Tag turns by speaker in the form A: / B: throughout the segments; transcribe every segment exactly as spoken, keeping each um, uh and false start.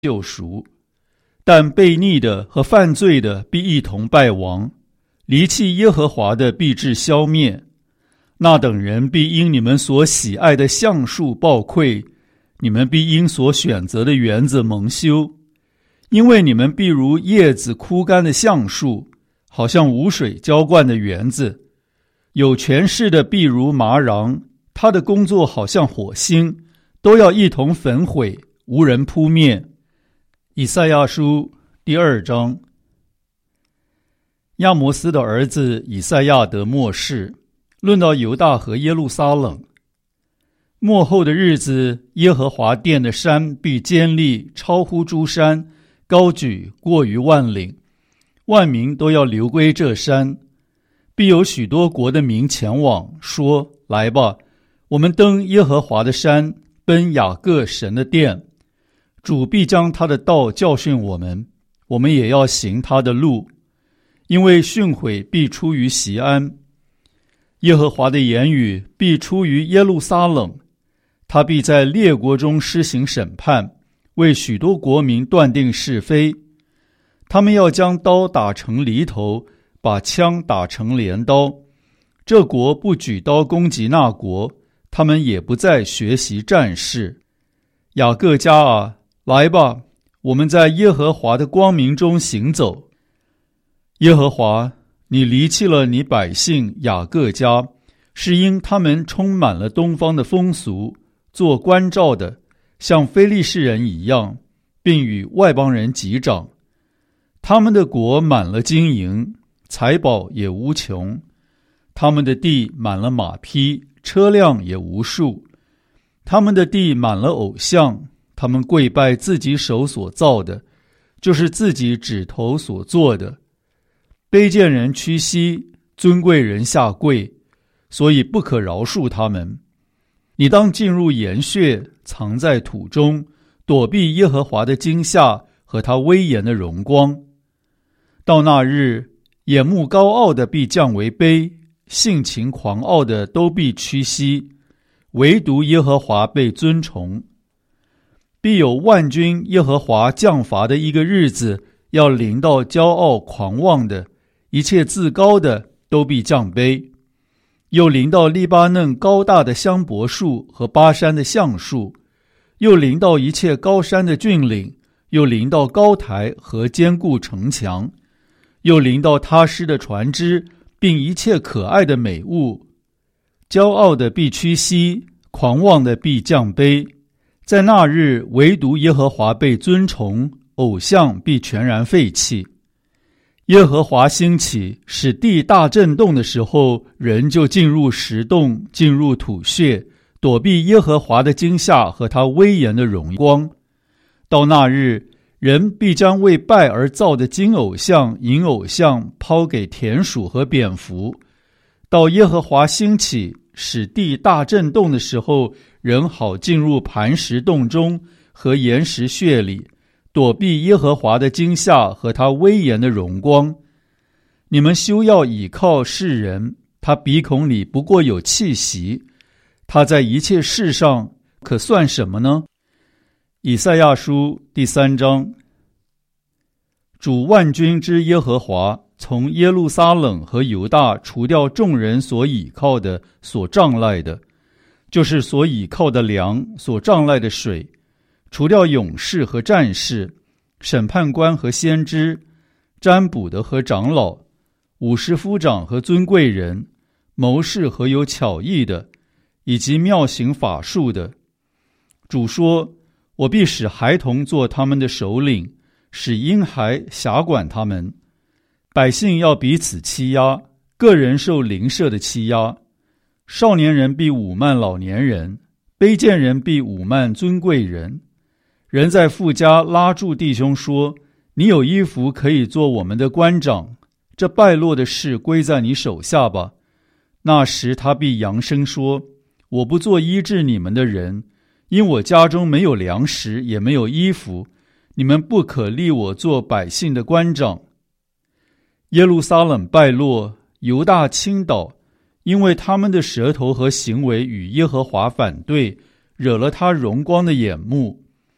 A: 救赎。但悖逆的和犯罪的必一同败亡，离弃耶和华的必致消灭。那等人必因你们所喜爱的橡树暴溃，你们必因所选择的园子蒙羞。因为你们必如叶子枯干的橡树，好像无水浇灌的园子。有权势的必如麻瓤，他的工作好像火星，都要一同焚毁，无人扑灭。以赛亚书第二章。亚摩斯的儿子以赛亚得末世，论到犹大和耶路撒冷。末后的日子，耶和华殿的山必坚立，超乎诸山，高举过于万岭，万民都要流归这山。必有许多国的民前往，说：来吧，我们登耶和华的山，奔雅各神的殿。主必将他的道教训我们，我们也要行他的路，因为训诲必出于锡安，耶和华的言语必出于耶路撒冷。他必在列国中施行审判，为许多国民断定是非。他们要将刀打成犁头，把枪打成镰刀。这国不举刀攻击那国，他们也不再学习战事。雅各家啊，来吧，我们在耶和华的光明中行走。耶和华，你离弃了你百姓雅各家，是因他们充满了东方的风俗，做关照的，像非利士人一样，并与外邦人击掌。他们的国满了金银，财宝也无穷。他们的地满了马匹，车辆也无数。他们的地满了偶像，他们跪拜自己手所造的，就是自己指头所做的。卑贱人屈膝，尊贵人下跪，所以不可饶恕他们。你当进入岩穴，藏在土中，躲避耶和华的惊吓和他威严的荣光。到那日，眼目高傲的必降为卑，性情狂傲的都必屈膝，唯独耶和华被尊崇。必有万军耶和华降罚的一个日子，要临到骄傲狂妄的，一切自高的都必降卑。又临到利巴嫩高大的香柏树和巴山的橡树，又临到一切高山的峻岭，又临到高台和坚固城墙，又临到他施的船只，并一切可爱的美物。骄傲的必屈膝，狂妄的必降卑。在那日，唯独耶和华被尊崇，偶像必全然废弃。耶和华兴起，使地大震动的时候，人就进入石洞，进入土穴，躲避耶和华的惊吓和他威严的荣光。到那日，人必将为拜而造的金偶像、银偶像抛给田鼠和蝙蝠。到耶和华兴起，使地大震动的时候，人好进入磐石洞中和岩石穴里，躲避耶和华的惊吓和他威严的荣光。你们休要倚靠世人，他鼻孔里不过有气息，他在一切事上可算什么呢？以赛亚书第三章。主万军之耶和华从耶路撒冷和犹大除掉众人所倚靠的、所仗赖的，就是所倚靠的粮、所仗赖的水，除掉勇士和战士、审判官和先知、占卜的和长老、武士夫长和尊贵人、谋士和有巧艺的，以及妙行法术的。主说：我必使孩童做他们的首领，使婴孩辖管他们。百姓要彼此欺压，个人受邻舍的欺压。少年人必侮慢老年人，卑贱人必侮慢尊贵人。人在父家拉住弟兄说：你有衣服可以做我们的官长，这败落的事归在你手下吧。那时他必扬声说：我不做医治你们的人，因我家中没有粮食，也没有衣服，你们不可立我做百姓的官长。耶路撒冷败落，犹大倾倒，因为他们的舌头和行为与耶和华反对，惹了他荣光的眼目。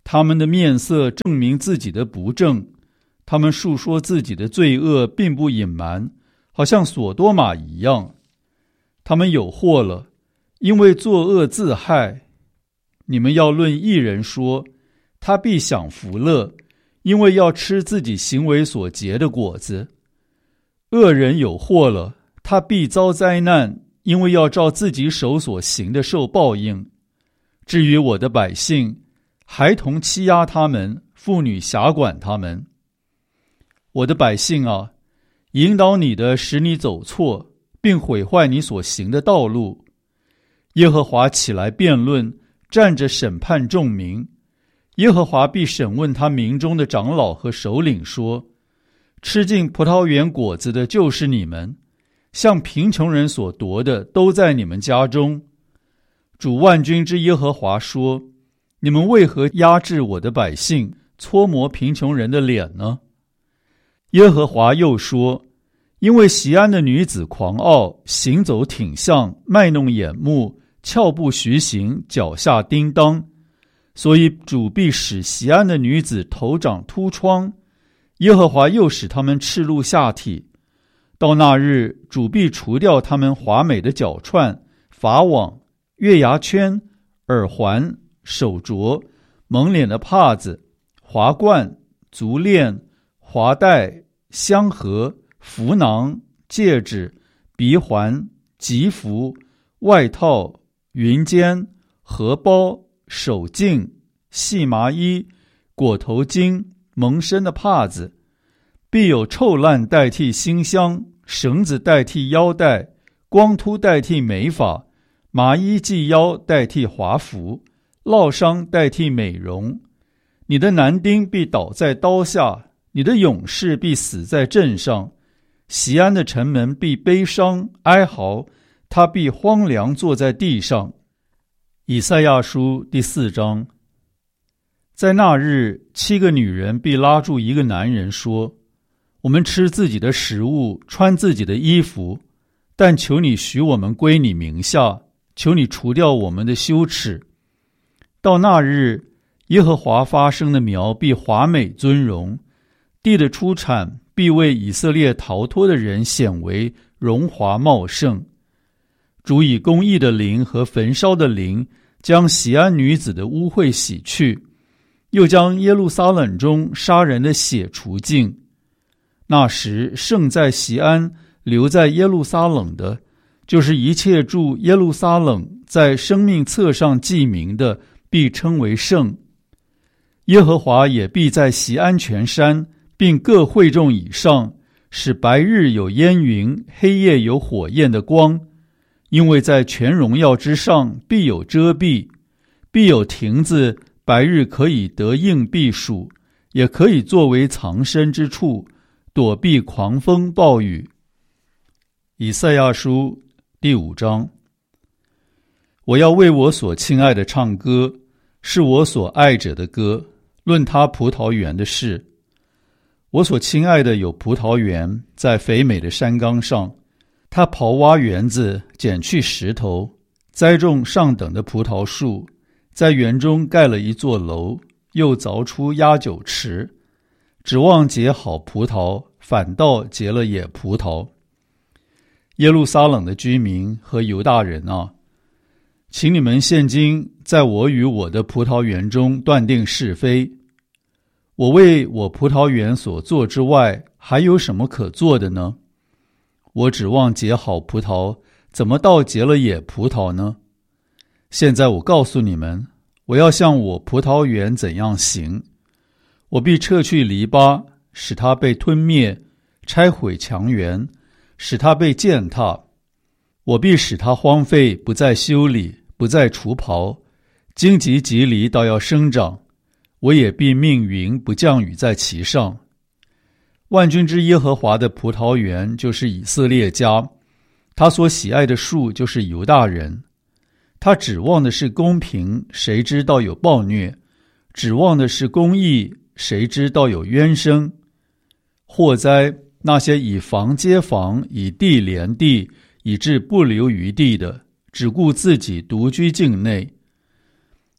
A: 他们的面色证明自己的不正，他们述说自己的罪恶并不隐瞒，好像索多玛一样。他们有祸了，因为作恶自害。你们要论义人说，他必享福乐，因为要吃自己行为所结的果子。恶人有祸了，他必遭灾难，因为要照自己手所行的受报应。至于我的百姓，孩童欺压他们，妇女辖管他们。我的百姓啊，引导你的使你走错，并毁坏你所行的道路。耶和华起来辩论，站着审判众民。耶和华必审问他民中的长老和首领，说：吃尽葡萄园果子的就是你们，向贫穷人所夺的都在你们家中。主万军之耶和华说：你们为何压制我的百姓，搓磨贫穷人的脸呢？耶和华又说：因为锡安的女子狂傲，行走挺项，卖弄眼目，翘步徐行，脚下叮当，所以主必使锡安的女子头长秃疮。耶和华又使他们赤露下体。到那日，主必除掉他们华美的脚串、法网、月牙圈、耳环、手镯、蒙脸的帕子、华冠、足链、华带、香盒、符囊、戒指、鼻环、吉服、外套、云肩、荷包、手镜、细麻衣、裹头巾、蒙身的帕子，必有臭烂代替馨香，绳子代替腰带，光秃代替美发，麻衣系腰代替华服，烙伤代替美容。你的男丁必倒在刀下，你的勇士必死在阵上。锡安的城门必悲伤哀嚎，他必荒凉坐在地上。以赛亚书第四章。在那日，七个女人必拉住一个男人说：我们吃自己的食物，穿自己的衣服，但求你许我们归你名下，求你除掉我们的羞耻。到那日，耶和华发生的苗必华美尊荣，地的出产必为以色列逃脱的人显为荣华茂盛。主以公义的灵和焚烧的灵，将锡安女子的污秽洗去，又将耶路撒冷中杀人的血除尽。那时剩在锡安留在耶路撒冷的，就是一切住耶路撒冷在生命册上记名的，必称为圣。耶和华也必在锡安全山并各会众以上，使白日有烟云，黑夜有火焰的光。因为在全荣耀之上必有遮蔽，必有亭子，白日可以得应避暑，也可以作为藏身之处，躲避狂风暴雨。以赛亚书第五章。我要为我所亲爱的唱歌，是我所爱者的歌，论他葡萄园的事。我所亲爱的有葡萄园，在肥美的山冈上，他刨挖园子，捡去石头，栽种上等的葡萄树，在园中盖了一座楼，又凿出压酒池，指望结好葡萄，反倒结了野葡萄。耶路撒冷的居民和犹大人啊，请你们现今在我与我的葡萄园中断定是非。我为我葡萄园所做之外，还有什么可做的呢？我指望结好葡萄，怎么倒结了野葡萄呢？现在我告诉你们，我要向我葡萄园怎样行。我必撤去篱笆，使它被吞灭，拆毁墙垣，使它被践踏。我必使它荒废，不再修理，不再除刨，荆棘蒺藜倒要生长，我也必命云不降雨在其上。万军之耶和华的葡萄园就是以色列家，他所喜爱的树就是犹大人。他指望的是公平，谁知道有暴虐；指望的是公义，谁知道有冤声。祸哉，那些以房接房，以地连地，以致不留余地的，只顾自己独居境内。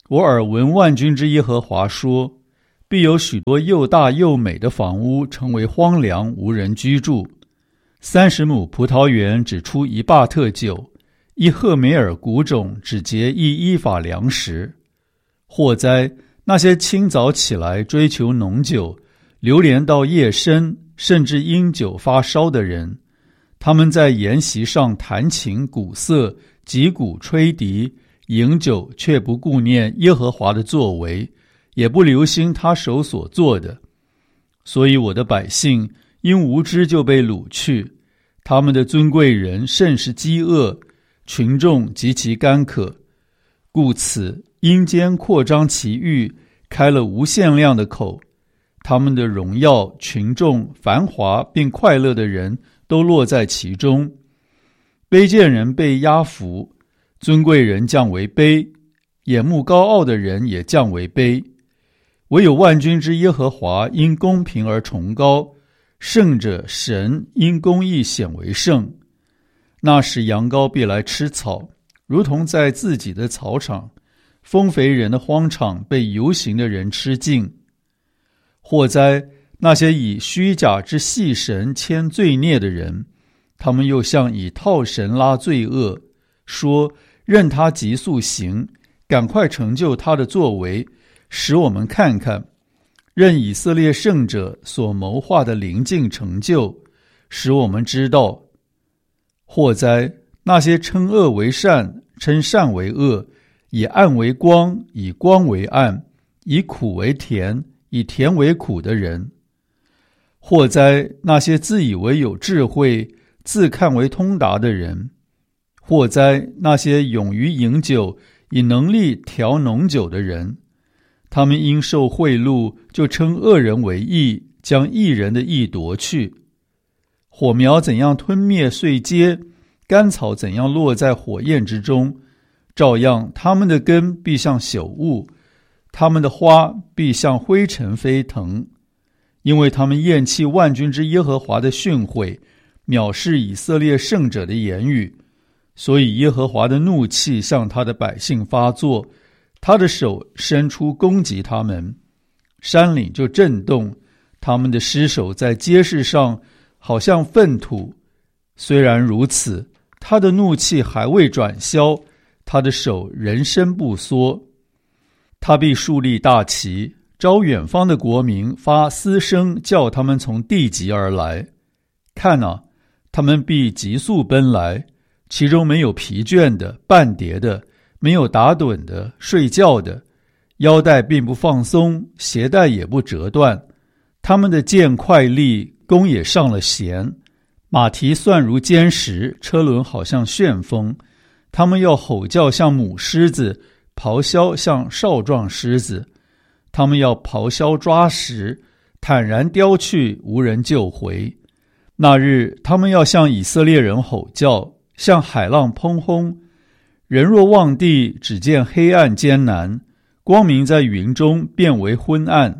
A: 我耳闻万军之耶和华说，必有许多又大又美的房屋成为荒凉，无人居住。三十亩葡萄园只出一坝特酒，一赫梅尔谷种只结一伊法粮食。祸哉，那些清早起来追求浓酒，流连到夜深，甚至因酒发烧的人，他们在筵席上弹琴鼓瑟，击鼓吹笛，饮酒，却不顾念耶和华的作为，也不留心他手所做的。所以我的百姓因无知就被掳去，他们的尊贵人甚是饥饿，群众极其干渴。故此阴间扩张其域，开了无限量的口，他们的荣耀、群众、繁华并快乐的人都落在其中。卑贱人被压服，尊贵人降为卑，眼目高傲的人也降为卑。唯有万军之耶和华因公平而崇高，圣者神因公义显为圣。那时羊羔必来吃草，如同在自己的草场，丰肥人的荒场被游行的人吃尽。祸哉，那些以虚假之细绳牵罪孽的人，他们又像以套绳拉罪恶，说任他急速行，赶快成就他的作为，使我们看看，任以色列圣者所谋划的临近成就，使我们知道。祸哉，那些称恶为善，称善为恶，以暗为光，以光为暗，以苦为甜，以甜为苦的人。祸哉，那些自以为有智慧，自看为通达的人。祸哉，那些勇于饮酒，以能力调浓酒的人。他们因受贿赂，就称恶人为义，将义人的义夺去。火苗怎样吞灭碎秸，干草怎样落在火焰之中，照样他们的根必像朽物，他们的花必像灰尘飞腾。因为他们厌弃万军之耶和华的训诲，藐视以色列圣者的言语，所以耶和华的怒气向他的百姓发作，他的手伸出攻击他们，山岭就震动，他们的尸首在街市上好像粪土。虽然如此，他的怒气还未转消，他的手仍伸不缩。他必树立大旗，招远方的国民发嘶声，叫他们从地极而来。看啊，他们必急速奔来，其中没有疲倦的、半跌的，没有打盹的、睡觉的，腰带并不放松，鞋带也不折断。他们的剑快利，弓也上了弦，马蹄算如坚石，车轮好像旋风。他们要吼叫像母狮子，咆哮像少壮狮子。他们要咆哮抓食，坦然叼去，无人救回。那日他们要向以色列人吼叫，像海浪砰轰。人若望地，只见黑暗艰难，光明在云中变为昏暗。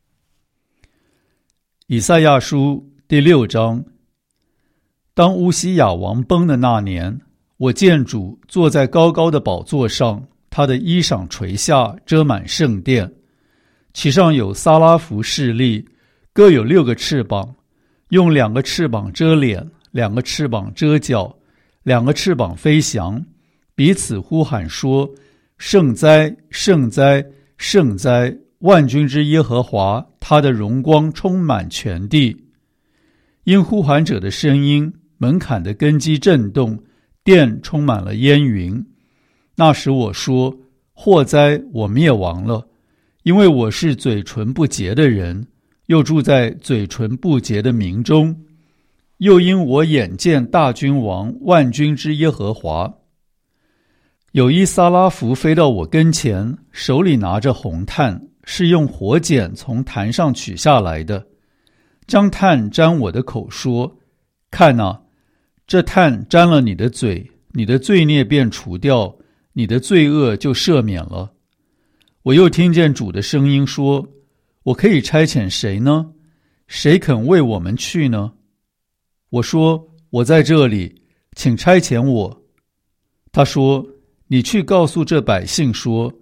A: 以赛亚书第六章。当乌西雅王崩的那年，我见主坐在高高的宝座上，他的衣裳垂下，遮满圣殿，其上有撒拉弗侍立，各有六个翅膀，用两个翅膀遮脸，两个翅膀遮脚，两个翅膀飞翔，彼此呼喊说：圣哉，圣哉，圣哉，万军之耶和华，他的荣光充满全地。因呼喊者的声音，门槛的根基震动，殿充满了烟云。那时我说：祸哉，我灭亡了，因为我是嘴唇不洁的人，又住在嘴唇不洁的民中。又因我眼见大君王万军之耶和华。有一撒拉弗飞到我跟前，手里拿着红炭，是用火剪从坛上取下来的，将炭沾我的口说：看啊，这炭沾了你的嘴，你的罪孽便除掉，你的罪恶就赦免了。我又听见主的声音说：我可以差遣谁呢？谁肯为我们去呢？我说：我在这里，请差遣我。他说：你去告诉这百姓说，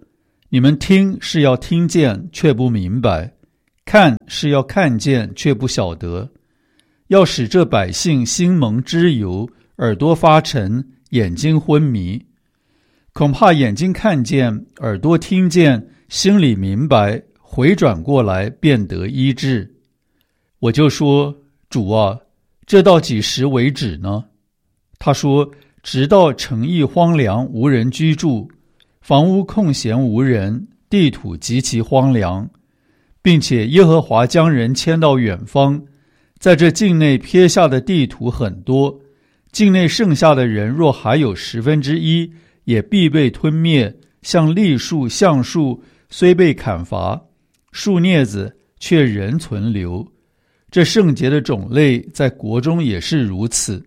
A: 你们听是要听见，却不明白；看是要看见，却不晓得。要使这百姓心蒙脂油，耳朵发沉，眼睛昏迷。恐怕眼睛看见，耳朵听见，心里明白，回转过来便得医治。我就说，主啊，这到几时为止呢？他说，直到城邑荒凉，无人居住，房屋空闲无人，地土极其荒凉，并且耶和华将人迁到远方，在这境内撇下的地土很多，境内剩下的人若还有十分之一，也必被吞灭，像栗树、橡树虽被砍伐，树镊子却仍存留。这圣洁的种类在国中也是如此。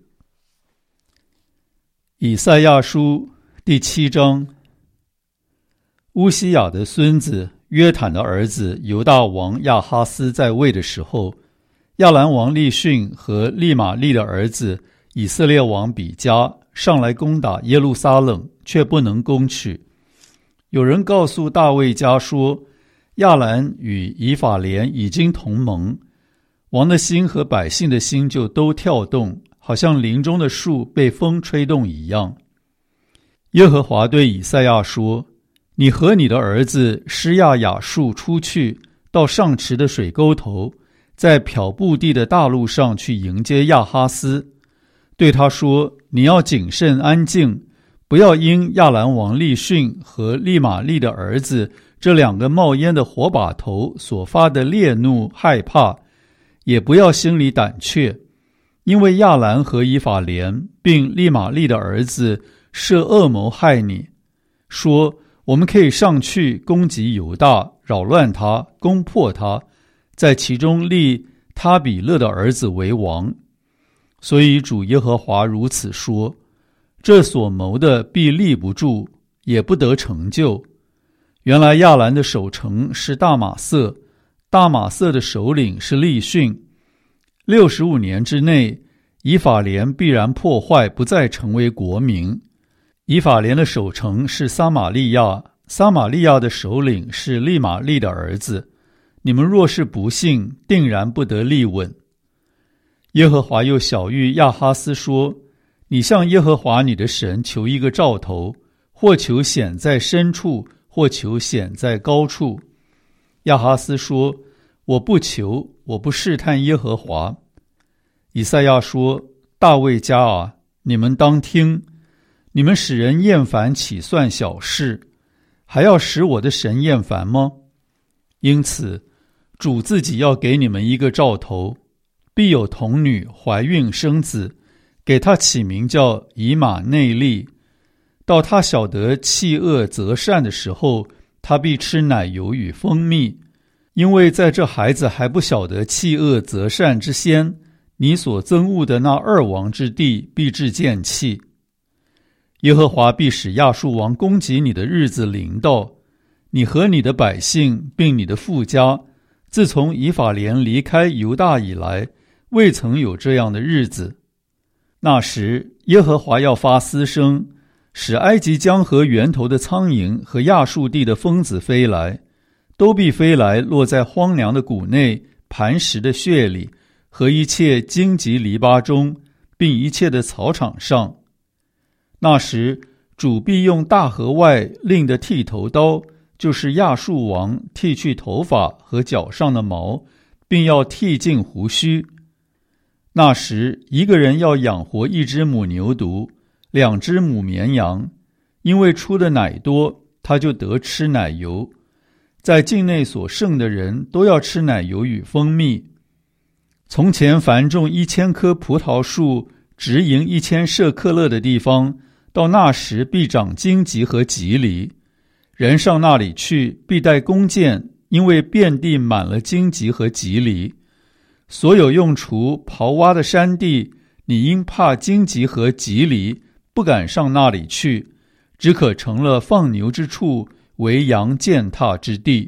A: 以赛亚书第七章。乌西雅的孙子约坦的儿子犹大王亚哈斯在位的时候，亚兰王利逊和利玛利的儿子以色列王比加上来攻打耶路撒冷，却不能攻取。有人告诉大卫家说，亚兰与以法莲已经同盟，王的心和百姓的心就都跳动，好像林中的树被风吹动一样。耶和华对以赛亚说，你和你的儿子施亚雅述出去，到上池的水沟头，在漂布地的大路上去迎接亚哈斯，对他说，你要谨慎安静，不要因亚兰王利逊和利玛利的儿子这两个冒烟的火把头所发的烈怒害怕，也不要心里胆怯，因为亚兰和以法莲并利玛利的儿子设恶谋害你，说我们可以上去攻击犹大，扰乱他，攻破他，在其中立他比勒的儿子为王。所以主耶和华如此说，这所谋的必立不住，也不得成就。原来亚兰的守城是大马色，大马色的首领是利逊。六十五年之内，以法莲必然破坏，不再成为国民。以法莲的守城是撒玛利亚，撒玛利亚的首领是利玛利的儿子。你们若是不信，定然不得立稳。耶和华又晓谕亚哈斯说，你向耶和华你的神求一个兆头，或求显在深处，或求显在高处。亚哈斯说，我不求，我不试探耶和华。以赛亚说，大卫家啊，你们当听，你们使人厌烦岂算小事？还要使我的神厌烦吗？因此主自己要给你们一个兆头，必有童女怀孕生子，给他起名叫以马内利。到他晓得弃恶择善的时候，他必吃奶油与蜂蜜。因为在这孩子还不晓得弃恶择善之先，你所憎恶的那二王之地必致见弃。耶和华必使亚述王攻击你的日子临到，你和你的百姓并你的父家，自从以法莲离开犹大以来，未曾有这样的日子。那时耶和华要发嘶声，使埃及江河源头的苍蝇和亚述地的蜂子飞来，都必飞来，落在荒凉的谷内、磐石的穴里和一切荆棘篱笆中，并一切的草场上。那时主必用大河外另的剃头刀，就是亚述王剃去头发和脚上的毛，并要剃尽胡须。那时一个人要养活一只母牛犊，两只母绵羊，因为出的奶多，他就得吃奶油。在境内所剩的人都要吃奶油与蜂蜜。从前凡种一千棵葡萄树，直营一千舍克勒的地方，到那时必长荆棘和棘藜。人上那里去，必带弓箭，因为遍地满了荆棘和棘藜。所有用锄刨挖的山地，你因怕荆棘和棘藜，不敢上那里去，只可成了放牛之处，为羊践踏之地。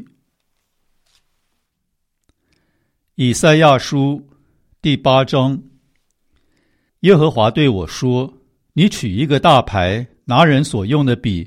A: 以赛亚书第八章。耶和华对我说，你取一个大牌，拿人所用的笔，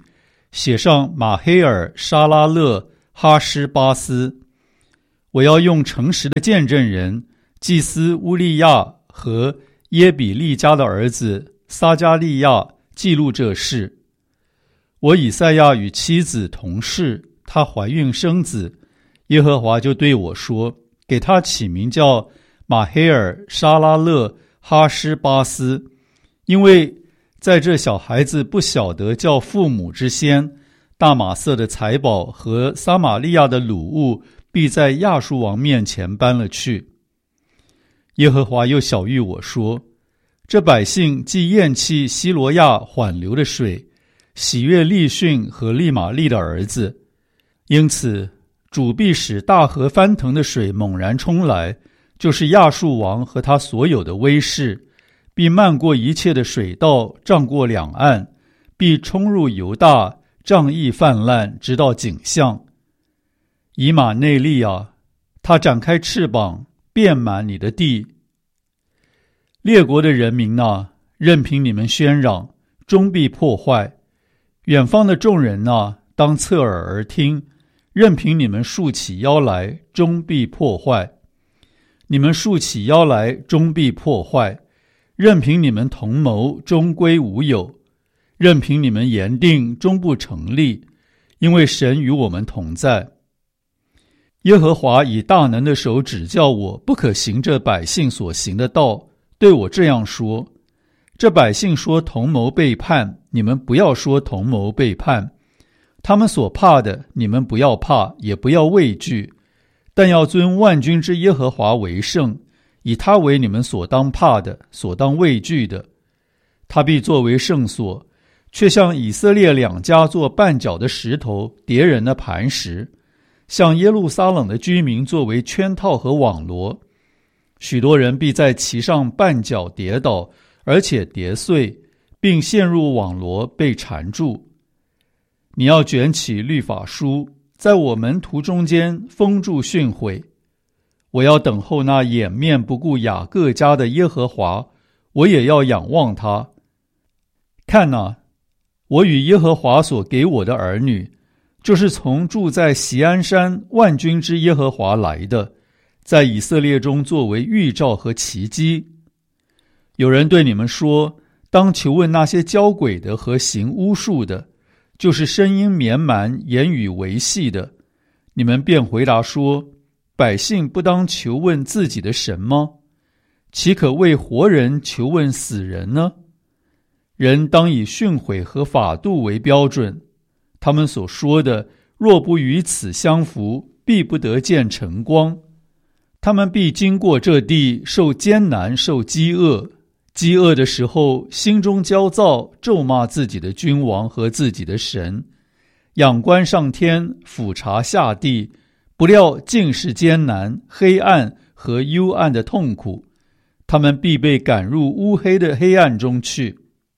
A: 写上马黑尔、沙拉勒、哈施巴斯。我要用诚实的见证人祭司乌利亚和耶比利家的儿子撒加利亚记录这事。我以赛亚与妻子同事，她怀孕生子，耶和华就对我说，给她起名叫马黑尔、沙拉勒、哈施巴斯，因为在这小孩子不晓得叫父母之先，大马色的财宝和撒玛利亚的掳物必在亚述王面前搬了去。耶和华又晓谕我说，这百姓既厌弃希罗亚缓流的水，喜悦利逊和利玛利的儿子，因此主必使大河翻腾的水猛然冲来，就是亚述王和他所有的威势，必漫过一切的水道，涨过两岸，必冲入犹大，瘴疫泛滥，直到颈项。以马内利啊，他展开翅膀，遍满你的地。列国的人民啊，任凭你们喧嚷，终必破坏。远方的众人啊，当侧耳而听，任凭你们竖起腰来，终必破坏。你们竖起腰来，终必破坏。任凭你们同谋，终归无有。任凭你们言定，终不成立，因为神与我们同在。耶和华以大能的手指教我，不可行这百姓所行的道，对我这样说，这百姓说同谋背叛，你们不要说同谋背叛。他们所怕的，你们不要怕，也不要畏惧，但要尊万军之耶和华为圣，以他为你们所当怕的，所当畏惧的。他必作为圣所，却向以色列两家做绊脚的石头，敌人的磐石，向耶路撒冷的居民作为圈套和网罗。许多人必在其上绊脚跌倒，而且跌碎，并陷入网罗，被缠住。你要卷起律法书，在我门徒中间封住训诲。我要等候那掩面不顾雅各家的耶和华，我也要仰望他。看哪，我与耶和华所给我的儿女，就是从住在锡安山万军之耶和华来的，在以色列中作为预兆和奇迹。有人对你们说，当求问那些交鬼的和行巫术的，就是声音绵蛮、言语维系的。你们便回答说，百姓不当求问自己的神吗？岂可为活人求问死人呢？人当以训诲和法度为标准，他们所说的若不与此相符，必不得见晨光。他们必经过这地，受艰难，受饥饿。饥饿的时候，心中焦躁，咒骂自己的君王和自己的神。仰观上天，俯察下地，不料尽是艰难、黑暗和幽暗的痛苦。他们必被赶入乌黑的黑暗中去。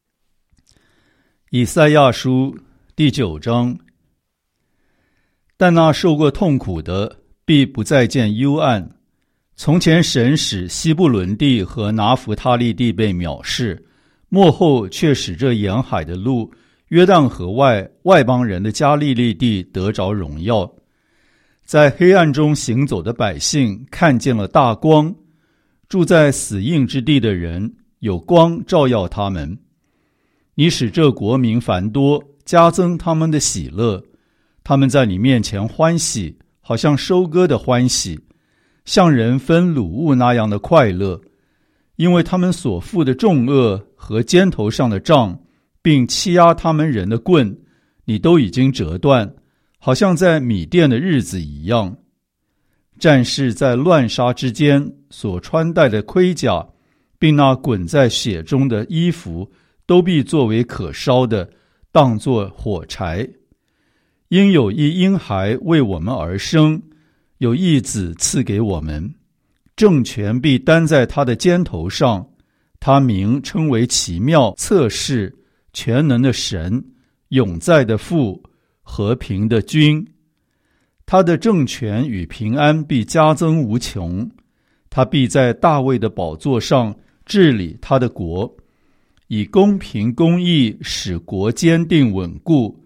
A: 以赛亚书第九章。但那受过痛苦的，必不再见幽暗。从前神使西布伦地和拿弗他利地被藐视，末后却使这沿海的路，约旦河外外邦人的加利利地得着荣耀。在黑暗中行走的百姓看见了大光，住在死荫之地的人有光照耀他们。你使这国民繁多，加增他们的喜乐，他们在你面前欢喜，好像收割的欢喜，像人分掳物那样的快乐。因为他们所负的重恶和肩头上的杖，并欺压他们人的棍，你都已经折断，好像在米甸的日子一样。战士在乱杀之间所穿戴的盔甲，并那滚在血中的衣服，都必作为可烧的，当作火柴。因有一婴孩为我们而生，有一子赐给我们，政权必担在他的肩头上，他名称为奇妙、策士、全能的神，永在的父，和平的君。他的政权与平安必加增无穷，他必在大卫的宝座上治理他的国，以公平公义使国坚定稳固，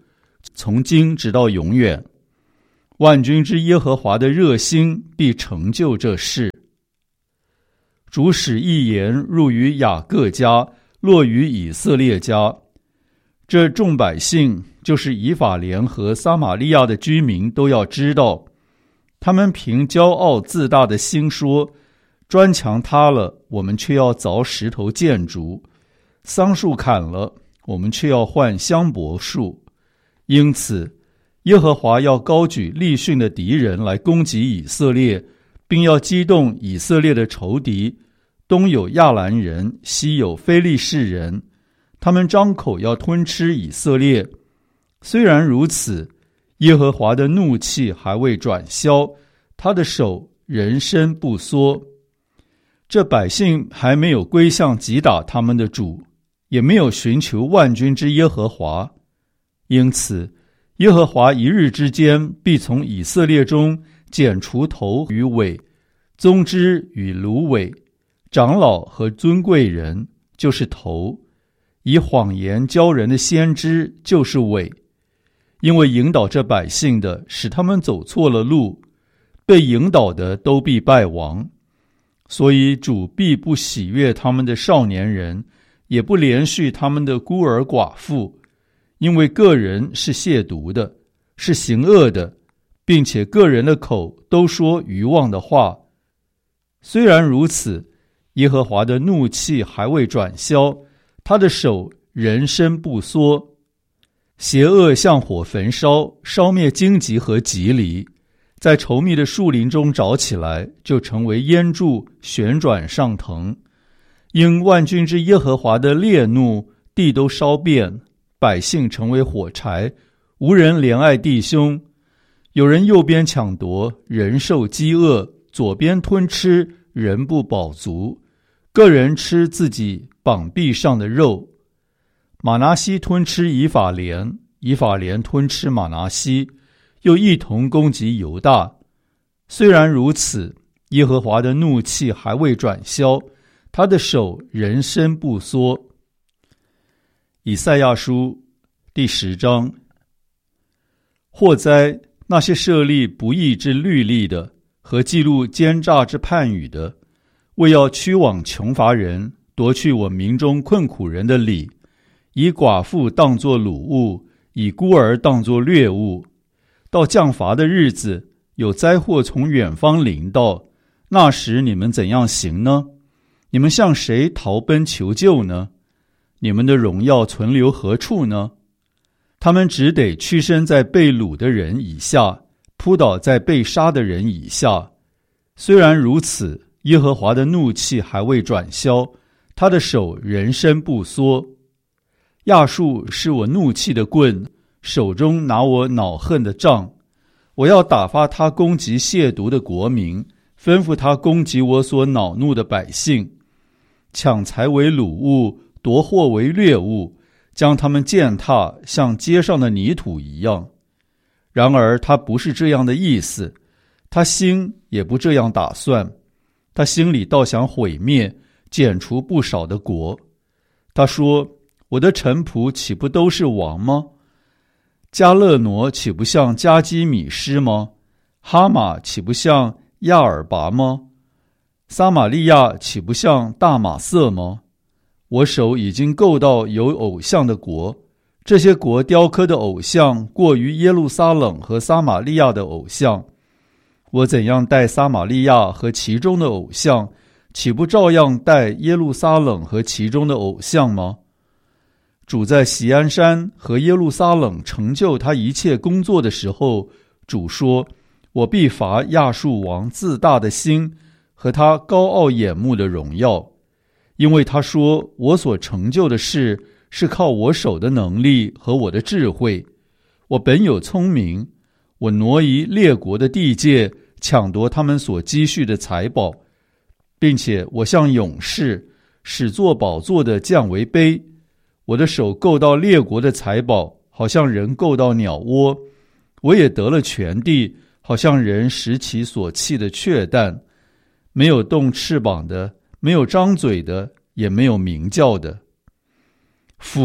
A: 从今直到永远。万军之耶和华的热心必成就这事。主使一言入于雅各家，落于以色列家。这众百姓，就是以法莲和撒玛利亚的居民，都要知道，他们凭骄傲自大的心说，砖墙塌了，我们却要凿石头建筑；桑树砍了，我们却要换香柏树。因此耶和华要高举利汛的敌人来攻击以色列，并要激动以色列的仇敌，东有亚兰人，西有非利士人，他们张口要吞吃以色列。虽然如此，耶和华的怒气还未转消，他的手仍伸不缩。这百姓还没有归向击打他们的主，也没有寻求万军之耶和华，因此耶和华一日之间必从以色列中剪除头与尾，宗枝与芦苇，长老和尊贵人就是头，以谎言教人的先知就是尾。因为引导这百姓的使他们走错了路，被引导的都必败亡。所以主必不喜悦他们的少年人，也不怜恤他们的孤儿寡妇，因为个人是亵渎的，是行恶的，并且个人的口都说愚妄的话。虽然如此，耶和华的怒气还未转消，他的手仍伸不缩。邪恶像火焚烧，烧灭荆棘和棘藜，在稠密的树林中着起来，就成为烟柱，旋转上腾。因万军之耶和华的烈怒，地都烧遍，百姓成为火柴，无人怜爱弟兄。有人右边抢夺，人受饥饿，左边吞吃，人不饱足，个人吃自己膀臂上的肉。马拿西吞吃以法莲，以法莲吞吃马拿西，又一同攻击犹大。虽然如此，耶和华的怒气还未转消，他的手仍伸不缩。以赛亚书第十章。祸哉，那些设立不义之律例的，和记录奸诈之判语的，为要驱往穷乏人，夺去我民中困苦人的理，以寡妇当作掳物，以孤儿当作掠物。到降罚的日子，有灾祸从远方临到，那时你们怎样行呢？你们向谁逃奔求救呢？你们的荣耀存留何处呢？他们只得屈身在被掳的人以下，扑倒在被杀的人以下。虽然如此，耶和华的怒气还未转消，他的手仍伸不缩。亚述是我怒气的棍，手中拿我恼恨的杖。我要打发他攻击亵渎的国民，吩咐他攻击我所恼怒的百姓，抢财为掳物，夺货为掠物，将他们践踏，像街上的泥土一样。然而他不是这样的意思，他心也不这样打算，他心里倒想毁灭，剪除不少的国。他说，我的臣仆岂不都是王吗？加勒挪岂不像加基米施吗？哈马岂不像亚尔拔吗？撒玛利亚岂不像大马色吗？我手已经够到有偶像的国，这些国雕刻的偶像过于耶路撒冷和撒玛利亚的偶像。我怎样待撒玛利亚和其中的偶像，岂不照样待耶路撒冷和其中的偶像吗？主在锡安山和耶路撒冷成就他一切工作的时候，主说，我必罚亚述王自大的心和他高傲眼目的荣耀，因为他说，我所成就的事是靠我手的能力和我的智慧。我本有聪明，我挪移列国的地界，抢夺他们所积蓄的财宝，并且我像勇士，使坐宝座的降为卑。我的手够到列国的财宝，好像人够到鸟窝。我也得了全地，好像人拾其所弃的雀蛋。没有动翅膀的，没有张嘴的，也没有鸣叫的。父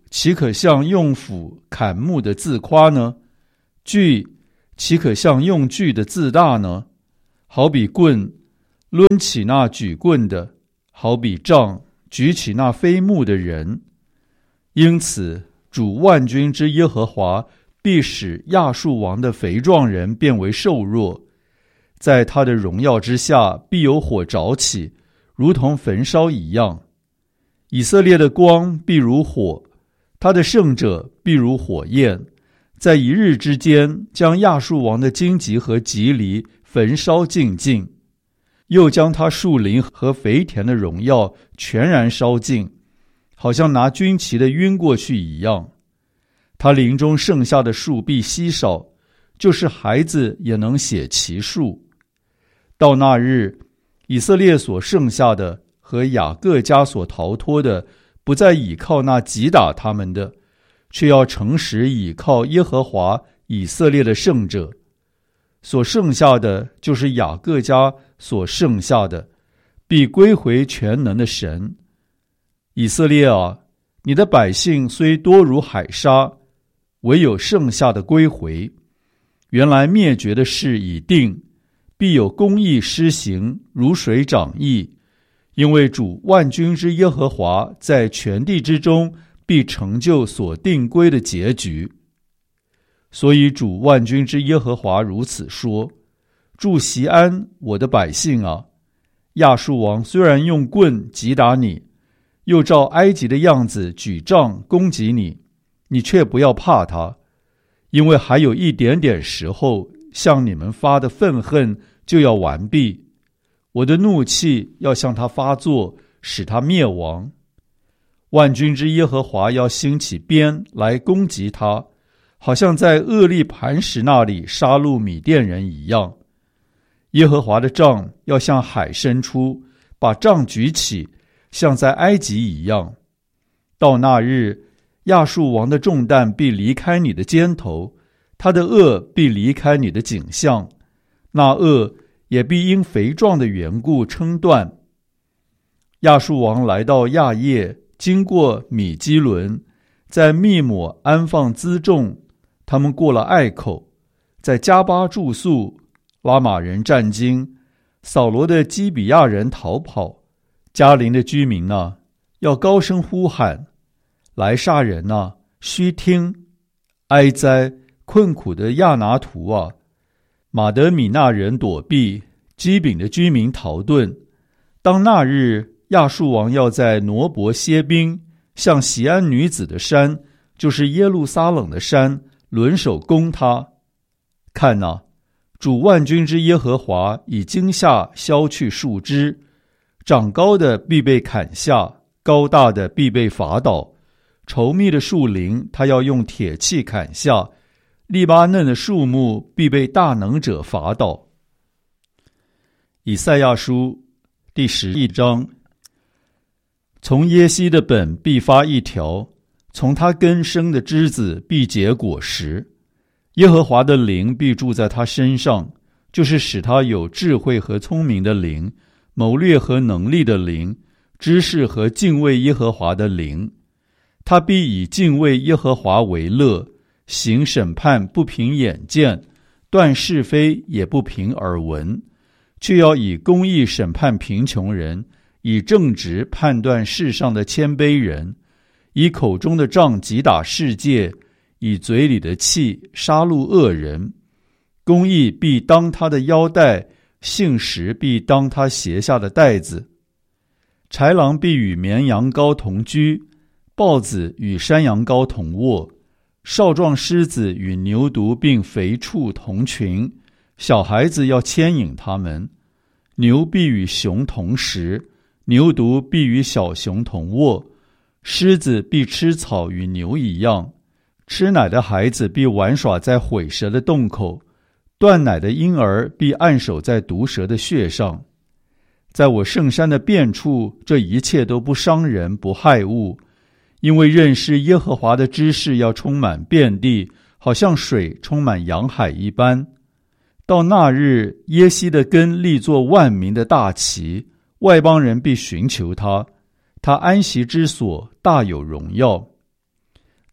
A: 岂可像用斧砍木的自夸呢？锯岂可像用锯的自大呢？好比棍抡起那举棍的，好比杖举起那非木的人。因此主万军之耶和华必使亚述王的肥壮人变为瘦弱，在他的荣耀之下必有火着起，如同焚烧一样。以色列的光必如火，他的圣者必如火焰，在一日之间将亚述王的荆棘和棘藜焚烧尽尽，又将他树林和肥田的荣耀全然烧尽，好像拿军旗的晕过去一样。他林中剩下的树必稀少，就是孩子也能写其数。到那日，以色列所剩下的和雅各家所逃脱的，不再倚靠那击打他们的，却要诚实倚靠耶和华以色列的圣者。所剩下的就是雅各家所剩下的，必归回全能的神。以色列啊，你的百姓虽多如海沙，唯有剩下的归回。原来灭绝的事已定，必有公义施行，如水涨溢。因为主万军之耶和华在全地之中必成就所定规的结局。所以主万军之耶和华如此说：住锡安，我的百姓啊，亚述王虽然用棍击打你，又照埃及的样子举杖攻击你，你却不要怕他，因为还有一点点时候，向你们发的愤恨就要完毕。我的怒气要向他发作，使他灭亡。万军之耶和华要兴起鞭来攻击他，好像在厄利磐石那里杀戮米甸人一样。耶和华的杖要向海伸出，把杖举起，像在埃及一样。到那日，亚述王的重担必离开你的肩头，他的恶必离开你的颈项，那恶也必因肥壮的缘故称断。亚述王来到亚叶，经过米基伦，在密抹安放辎重，他们过了隘口，在加巴住宿，拉玛人战惊，扫罗的基比亚人逃跑。迦陵的居民啊，要高声呼喊，来杀人啊，须听！哀哉，困苦的亚拿图啊！马德米那人躲避，基丙的居民逃遁。当那日，亚述王要在挪伯歇兵，向锡安女子的山，就是耶路撒冷的山，轮手攻他。看哪，主万军之耶和华以惊吓削去树枝，长高的必被砍下，高大的必被伐倒。稠密的树林他要用铁器砍下，利巴嫩的树木必被大能者伐倒。以赛亚书第十一章。从耶西的本必发一条，从他根生的枝子必结果实。耶和华的灵必住在他身上，就是使他有智慧和聪明的灵，谋略和能力的灵，知识和敬畏耶和华的灵。他必以敬畏耶和华为乐，行审判不凭眼见，断是非也不凭耳闻，却要以公义审判贫穷人，以正直判断世上的谦卑人，以口中的杖击打世界，以嘴里的气杀戮恶人。公义必当他的腰带，信实必当他鞋下的带子。豺狼必与绵羊羔同居，豹子与山羊羔同卧，少壮狮子与牛犊并肥畜同群，小孩子要牵引他们。牛必与熊同食，牛犊必与小熊同卧，狮子必吃草与牛一样。吃奶的孩子必玩耍在毁蛇的洞口，断奶的婴儿必按手在毒蛇的穴上。在我圣山的遍处，这一切都不伤人不害物，因为认识耶和华的知识要充满遍地，好像水充满洋海一般。到那日，耶西的根立作万民的大旗，外邦人必寻求他，他安息之所大有荣耀。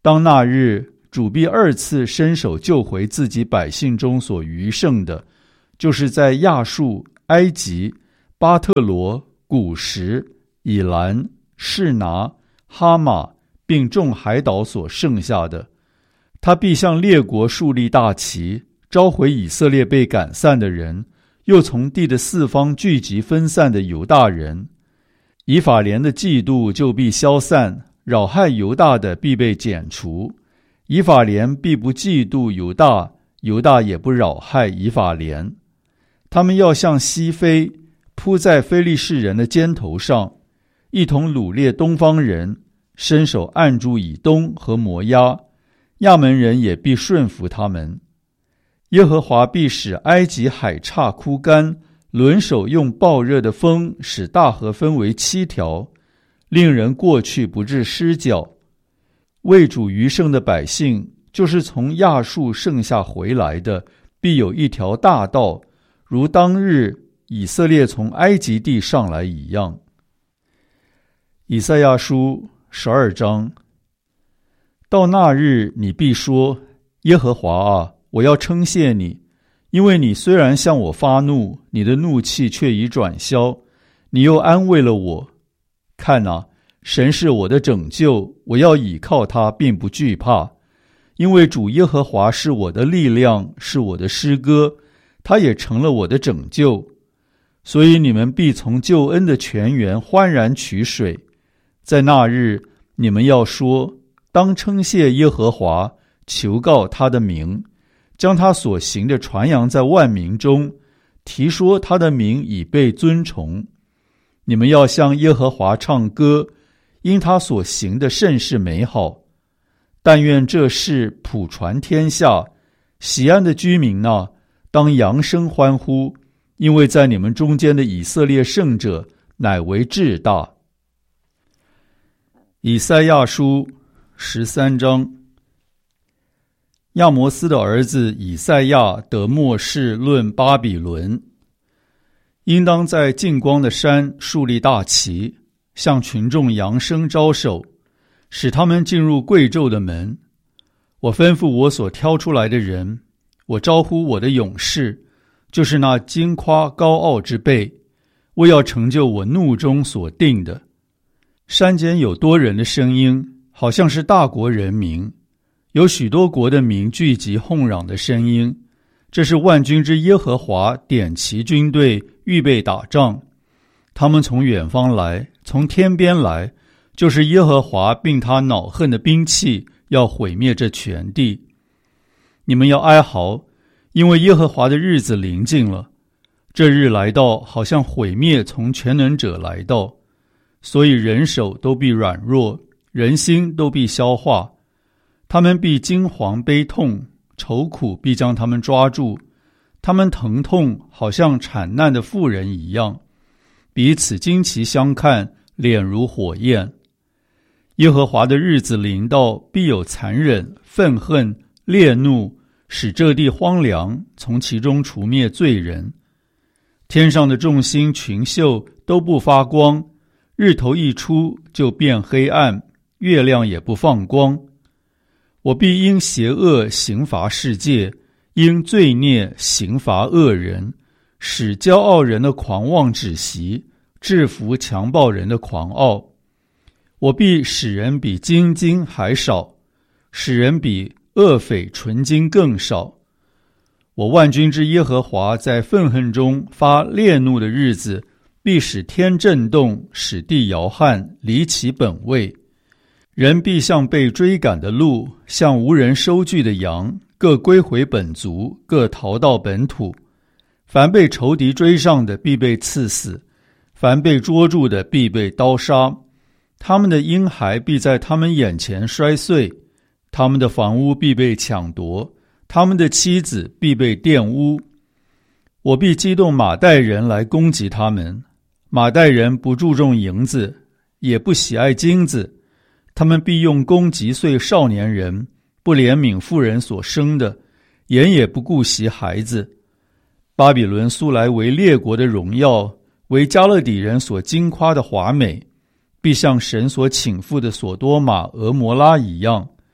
A: 当那日，主必二次伸手救回自己百姓中所余剩的，就是在亚述、埃及、巴特罗、古什、以兰、示拿、哈马并众海岛所剩下的。他必向列国树立大旗，召回以色列被赶散的人，又从地的四方聚集分散的犹大人。以法莲的嫉妒就必消散，扰害犹大的必被剪除。以法莲必不嫉妒犹大，犹大也不扰害以法莲。他们要向西飞，扑在非利士人的肩头上，一同掳掠东方人，伸手按住以东和摩押，亚门人也必顺服他们。耶和华必使埃及海岔枯干，轮手用暴热的风使大河分为七条，令人过去不致失脚。为主余剩的百姓，就是从亚述剩下回来的，必有一条大道，如当日以色列从埃及地上来一样。以赛亚书十二章。到那日，你必说：耶和华啊，我要称谢你，因为你虽然向我发怒，你的怒气却已转消，你又安慰了我。看啊，神是我的拯救，我要倚靠他，并不惧怕。因为主耶和华是我的力量，是我的诗歌，他也成了我的拯救。所以你们必从救恩的泉源欢然取水。在那日，你们要说：当称谢耶和华，求告他的名，将他所行的传扬在万民中，提说他的名已被尊崇。你们要向耶和华唱歌，因他所行的甚是美好。但愿这事普传天下，喜安的居民啊，当扬声欢呼，因为在你们中间的以色列圣者乃为至大。以赛亚书十三章。亚摩斯的儿子以赛亚得默示论巴比伦，应当在近光的山树立大旗，向群众扬声招手，使他们进入贵胄的门。我吩咐我所挑出来的人，我招呼我的勇士，就是那矜夸高傲之辈，我要成就我怒中所定的。山间有多人的声音，好像是大国人民，有许多国的民聚集哄嚷的声音。这是万军之耶和华点齐军队，预备打仗。他们从远方来，从天边来，就是耶和华并他恼恨的兵器，要毁灭这全地。你们要哀嚎，因为耶和华的日子临近了。这日来到，好像毁灭从全能者来到。所以人手都必软弱，人心都必消化。他们必惊惶悲痛，愁苦必将他们抓住。他们疼痛好像产难的妇人一样，彼此惊奇相看，脸如火焰。耶和华的日子临到，必有残忍、愤恨、烈怒，使这地荒凉，从其中除灭罪人。天上的众星群宿都不发光，日头一出就变黑暗，月亮也不放光。我必因邪恶刑罚世界，因罪孽刑罚恶人，使骄傲人的狂妄止息，制服强暴人的狂傲。我必使人比金金还少，使人比恶匪纯金更少。我万军之耶和华在愤恨中发烈怒的日子，必使天震动，使地摇撼，离其本位。人必像被追赶的鹿，像无人收据的羊，各归回本族，各逃到本土。凡被仇敌追上的，必被刺死；凡被捉住的，必被刀杀。他们的婴孩必在他们眼前摔碎，他们的房屋必被抢夺，他们的妻子必被玷污。我必激动马代人来攻击他们。马代人不注重银子，也不喜爱金子，他们必用弓击碎少年人，不怜悯妇人所生的，眼也不顾惜孩子。巴比伦素来为列国的荣耀，为加勒底人所矜夸的华美，必像神所倾覆的所多玛、俄摩拉一样。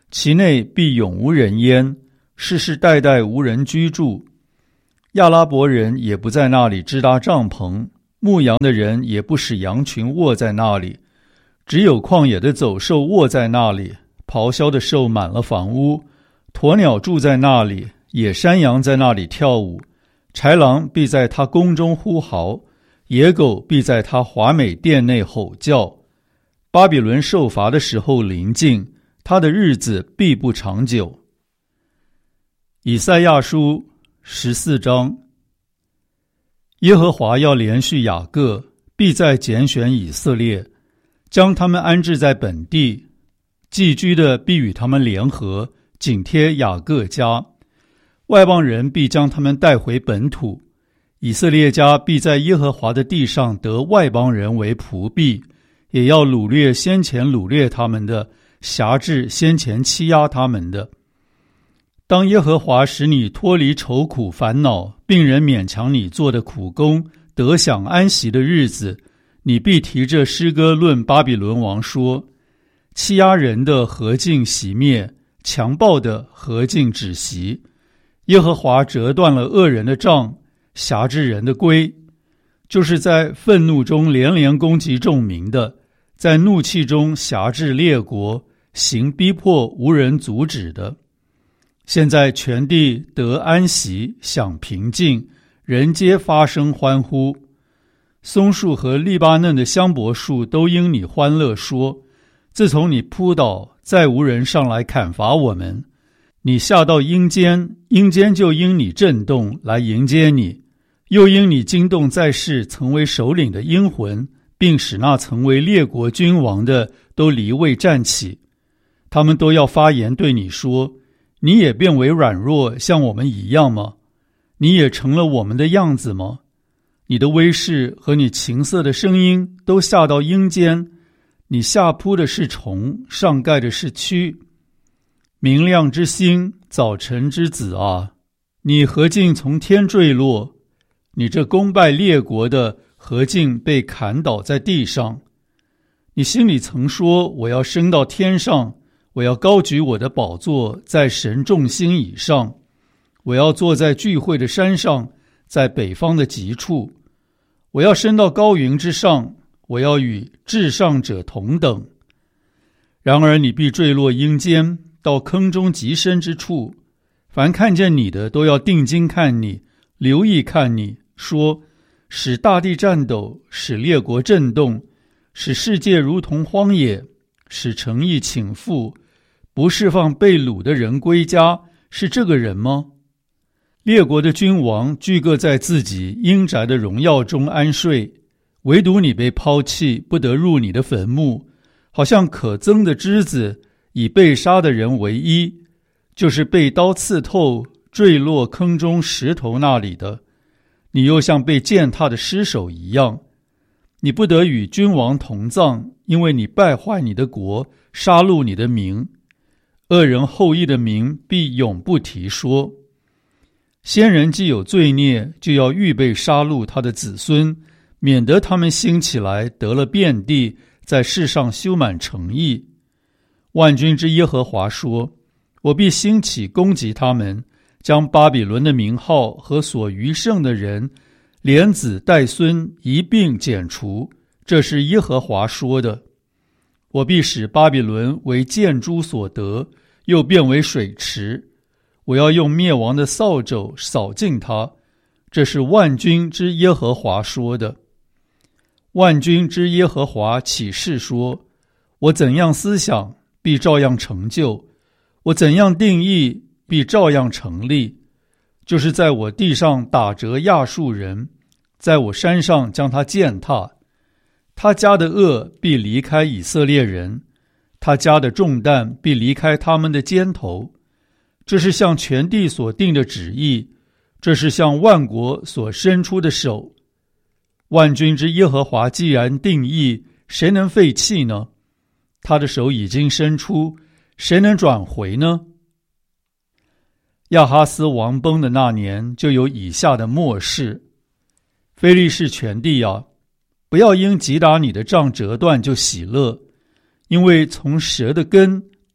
A: 其内必永无人烟，世世代代无人居住。亚拉伯人也不在那里支搭帐篷，牧羊的人也不使羊群卧在那里，只有旷野的走兽卧在那里，咆哮的兽满了房屋，鸵鸟住在那里，野山羊在那里跳舞，豺狼必在他宫中呼嚎，野狗必在他华美殿内吼叫。巴比伦受罚的时候临近，他的日子必不长久。以赛亚书十四章。耶和华要连续雅各，必再拣选以色列，将他们安置在本地，寄居的必与他们联合，紧贴雅各家，外邦人必将他们带回本土。以色列家必在耶和华的地上得外邦人为仆婢，也要掳掠先前掳掠他们的，辖制先前欺压他们的。当耶和华使你脱离愁苦烦恼，并人勉强你做的苦工，得享安息的日子，你必提着诗歌论巴比伦王说：欺压人的何竟熄灭，强暴的何竟止息。耶和华折断了恶人的杖，辖制人的规，就是在愤怒中连连攻击众民的，在怒气中辖制列国，行逼迫无人阻止的。现在全地得安息，享平静，人皆发声欢呼。松树和利巴嫩的香柏树都因你欢乐说：自从你扑倒，再无人上来砍伐我们。你下到阴间，阴间就因你震动来迎接你，又因你惊动在世曾为首领的阴魂，并使那曾为列国君王的都离位站起。他们都要发言对你说：你也变为软弱，像我们一样吗？你也成了我们的样子吗？你的威势和你琴瑟的声音都下到阴间，你下扑的是虫，上盖的是蛆。明亮之星，早晨之子啊，你何竟从天坠落？你这攻败列国的，何竟被砍倒在地上？你心里曾说：我要升到天上，我要高举我的宝座在神众星以上，我要坐在聚会的山上，在北方的极处，我要升到高云之上，我要与至上者同等。然而你必坠落阴间，到坑中极深之处，凡看见你的都要定睛看你，留意看你，说：使大地颤抖，使列国震动，使世界如同荒野，使诚意倾覆，不释放被掳的人归家，是这个人吗？列国的君王俱各在自己阴宅的荣耀中安睡，唯独你被抛弃，不得入你的坟墓，好像可憎的枝子，以被杀的人为衣，就是被刀刺透，坠落坑中石头那里的。你又像被践踏的尸首一样，你不得与君王同葬，因为你败坏你的国，杀戮你的民。恶人后裔的名必永不提说。先人既有罪孽，就要预备杀戮他的子孙，免得他们兴起来得了遍地，在世上修满城邑。万军之耶和华说：我必兴起攻击他们，将巴比伦的名号和所余剩的人，连子带孙一并剪除。这是耶和华说的。我必使巴比伦为箭猪所得，又变为水池。我要用灭亡的扫帚扫尽它。这是万军之耶和华说的。万军之耶和华起誓说：我怎样思想，必照样成就；我怎样定义，必照样成立。就是在我地上打折亚述人，在我山上将他践踏。他家的恶必离开以色列人，他家的重担必离开他们的肩头。这是向全地所定的旨意，这是向万国所伸出的手。万军之耶和华既然定义，谁能废弃呢？他的手已经伸出，谁能转回呢？亚哈斯王崩的那年，就有以下的末世。非利士全地啊，不要因击打你的杖折断就喜乐，因为从蛇的根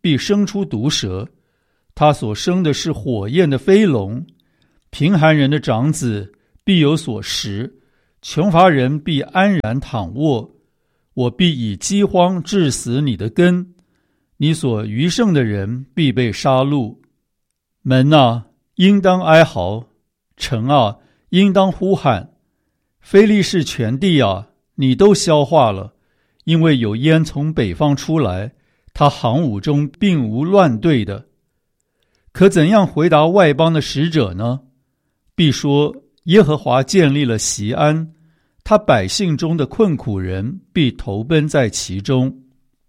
A: 必生出毒蛇，他所生的是火焰的飞龙。贫寒人的长子必有所食，穷乏人必安然躺卧。我必以饥荒致死你的根，你所余剩的人必被杀戮。门啊，应当哀嚎；城啊，应当呼喊。非利士全地啊，你都消化了，因为有烟从北方出来，他行伍中并无乱队的。可怎样回答外邦的使者呢？必说耶和华建立了锡安，他百姓中的困苦人必投奔在其中。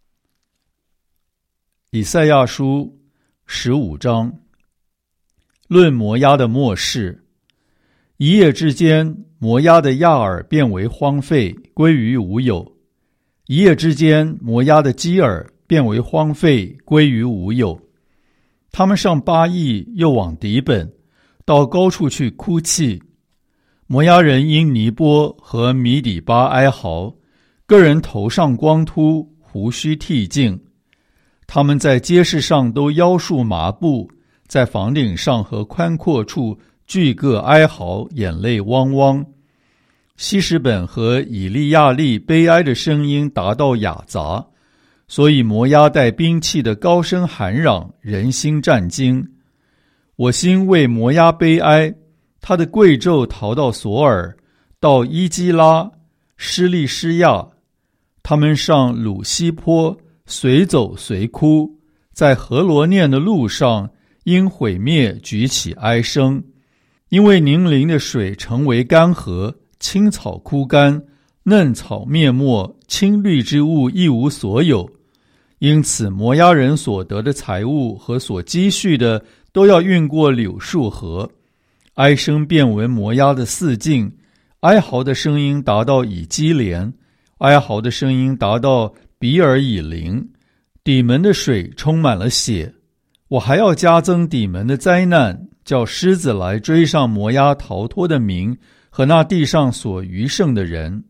A: 以赛亚书十五章，论摩押的末世。一夜之间，摩押的亚尔变为荒废，归于无有；一夜之间，摩押的基尔变为荒废，归于无有。他们上巴益，又往底本，到高处去哭泣。摩押人因尼波和米底巴哀嚎，个人头上光秃，胡须剃净。他们在街市上都腰束麻布，在房顶上和宽阔处俱各哀嚎，眼泪汪汪。希实本和以利亚利悲哀的声音达到雅杂，所以摩押带兵器的高声喊嚷，人心战惊。我心为摩押悲哀，他的贵胄逃到索尔，到伊基拉、施利施亚。他们上鲁西坡，随走随哭，在何罗念的路上，因毁灭举起哀声。因为宁陵的水成为干涸，青草枯干，嫩草灭没，青绿之物一无所有。因此摩押人所得的财物和所积蓄的都要运过柳树河。哀声遍闻摩押的四境，哀嚎的声音达到以基连，哀嚎的声音达到比尔以林。底门的水充满了血。我还要加增底门的灾难，叫狮子来追上摩押逃脱的民和那地上所余剩的人。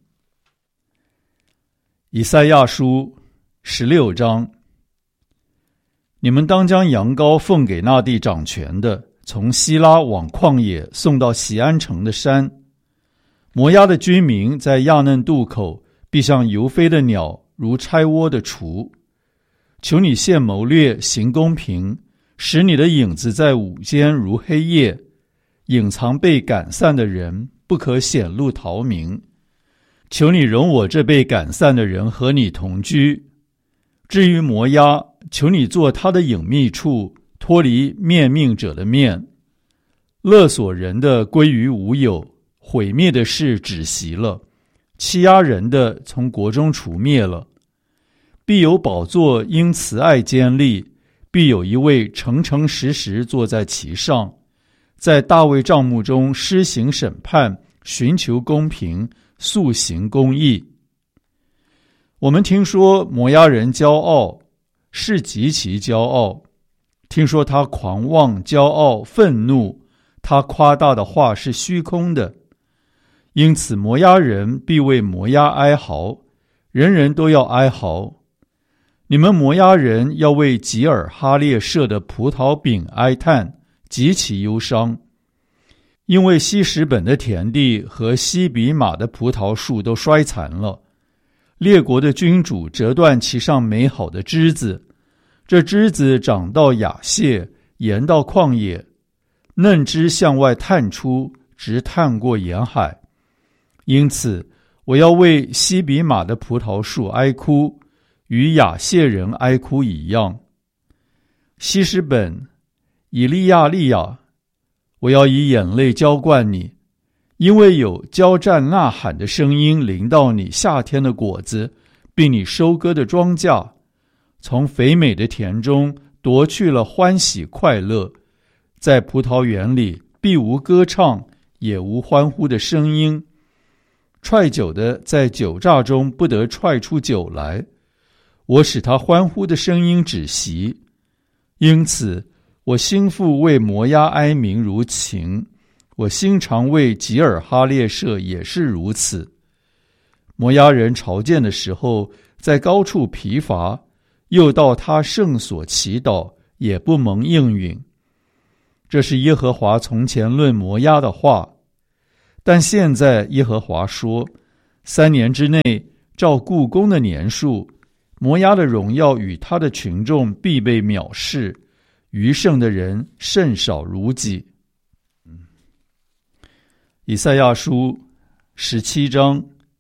A: 以赛亚书十六章，你们当将羊羔奉给那地掌权的，从希拉往旷野送到锡安城的山。摩押的居民在亚嫩渡口，必像游飞的鸟，如拆窝的雏。求你现谋略，行公平，使你的影子在午间如黑夜，隐藏被赶散的人，不可显露逃民。求你容我这被赶散的人和你同居。至于摩押，求你做他的隐秘处，脱离面命者的面。勒索人的归于无有，毁灭的事止息了，欺压人的从国中除灭了。必有宝座因慈爱坚立，必有一位诚诚实实坐在其上，在大卫帐幕中施行审判，寻求公平，速行公义。我们听说摩押人骄傲，是极其骄傲。听说他狂妄、骄傲、愤怒，他夸大的话是虚空的。因此摩押人必为摩押哀嚎，人人都要哀嚎。你们摩押人要为吉尔哈列舍的葡萄饼哀叹，极其忧伤。因为希实本的田地和西比马的葡萄树都衰残了，列国的君主折断其上美好的枝子，这枝子长到雅谢，延到旷野，嫩枝向外探出，直探过沿海。因此我要为西比马的葡萄树哀哭，与雅谢人哀哭一样。希实本、以利亚利亚，我要以眼泪浇灌你，因为有交战呐喊的声音临到你夏天的果子，并你收割的庄稼，从肥美的田中夺去了欢喜快乐。在葡萄园里必无歌唱，也无欢呼的声音。踹酒的在酒榨中不得踹出酒来，我使他欢呼的声音止息。因此我心腹为摩押哀鸣如情，我心肠为吉尔哈列舍也是如此。摩押人朝见的时候，在高处疲乏， 又到他圣所祈祷，也不蒙应允。这是耶和华从前论摩押的话。但现在耶和华说，三年之内，照故宫的年数，摩押的荣耀与他的群众必被藐视，余剩的人甚少如己。以赛亚书十七章，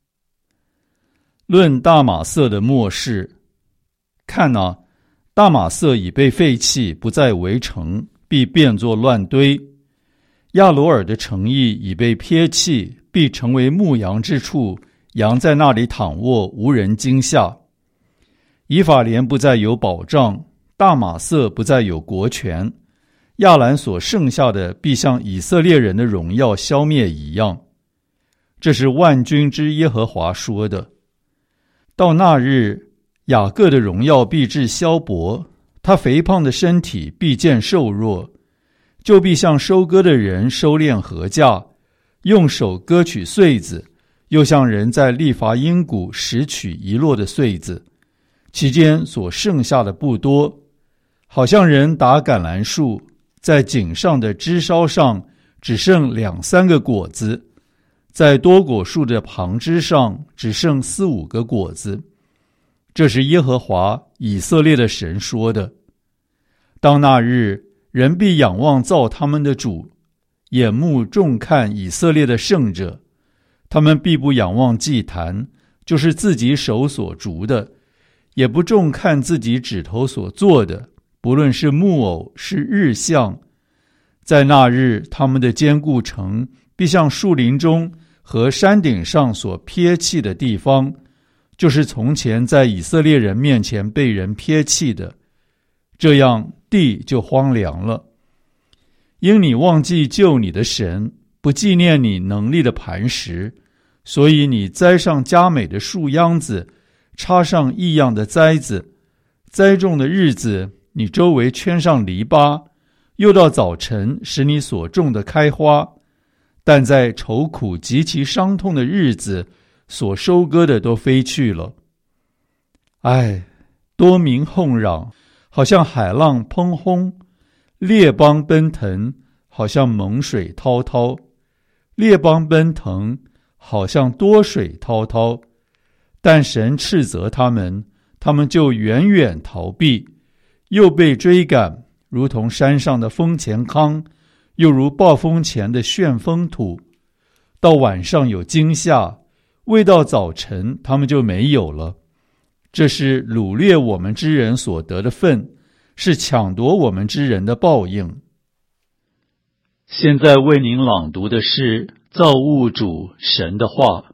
A: 论大马色的末世。看啊，大马色已被废弃，不再为城，必变作乱堆。亚罗尔的城邑已被撇弃，必成为牧羊之处，羊在那里躺卧，无人惊吓。以法莲不再有保障，大马色不再有国权，亚兰所剩下的必像以色列人的荣耀消灭一样。这是万军之耶和华说的。到那日，雅各的荣耀必至消薄，他肥胖的身体必渐瘦弱，就必像收割的人收敛禾稼，用手割取穗子，又像人在利乏音谷拾取遗落的穗子，其间所剩下的不多，好像人打橄榄树，在井上的枝梢上只剩两三个果子，在多果树的旁枝上只剩四五个果子。这是耶和华以色列的神说的。当那日，人必仰望造他们的主，眼目重看以色列的圣者。他们必不仰望祭坛，就是自己手所筑的，也不重看自己指头所做的，不论是木偶是日像。在那日，他们的坚固城必像树林中和山顶上所撇弃的地方，就是从前在以色列人面前被人撇弃的，这样地就荒凉了。因你忘记救你的神，不纪念你能力的磐石，所以你栽上佳美的树秧子，插上异样的栽子。栽种的日子，你周围圈上篱笆，又到早晨使你所种的开花。但在愁苦极其伤痛的日子，所收割的都飞去了。唉，多民哄嚷，好像海浪砰轰；列邦奔腾，好像猛水滔滔；列邦奔腾，好像多水滔滔。但神斥责他们，他们就远远逃避，又被追赶，如同山上的风前糠，又如暴风前的旋风土。到晚上有惊吓，未到早晨，他们就没有了。这是掳掠我们之人所得的份，是抢夺我们之人的报应。现在为您朗读的是造物主神的话。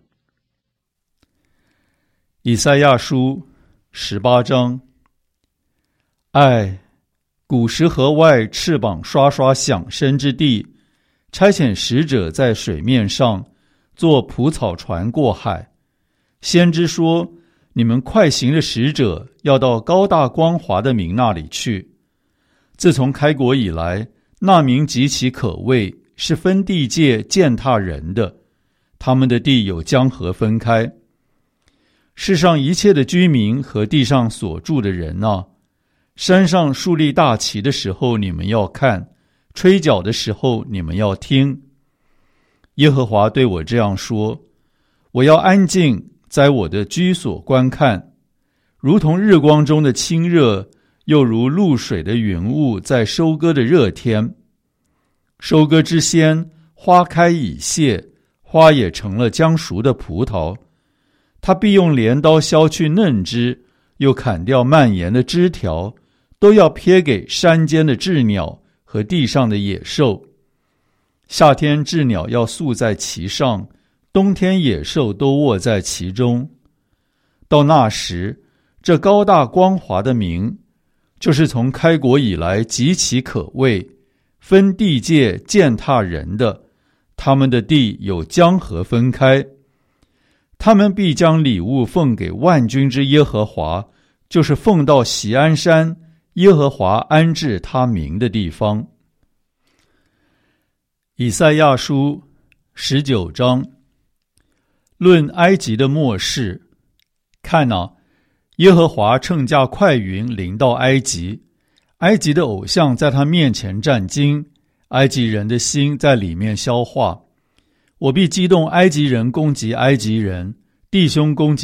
A: 以赛亚书十八章。唉，古时河外翅膀刷刷响声之地，差遣使者在水面上坐蒲草船过海。先知说，你们快行的使者要到高大光华的民那里去。自从开国以来，那民极其可畏，是分地界践踏人的，他们的地有江河分开。世上一切的居民和地上所住的人啊，山上树立大旗的时候你们要看，吹角的时候你们要听。耶和华对我这样说，我要安静在我的居所观看，如同日光中的清热，又如露水的云雾在收割的热天。收割之先，花开已谢，花也成了将熟的葡萄。他必用镰刀削去嫩枝，又砍掉蔓延的枝条，都要撇给山间的鸷鸟和地上的野兽。夏天鸷鸟要宿在其上，冬天野兽都卧在其中。到那时，这高大光华的名，就是从开国以来极其可畏，分地界践踏人的，他们的地有江河分开。他们必将礼物奉给万军之耶和华，就是奉到锡安山，耶和华安置他名的地方。以赛亚书十九章。论埃及的末世。看啊， 耶和华乘驾快云临到埃及，埃及的偶像在他面前战惊，埃及人的心在里面消化。我必激动埃及人攻击埃及人，弟兄攻击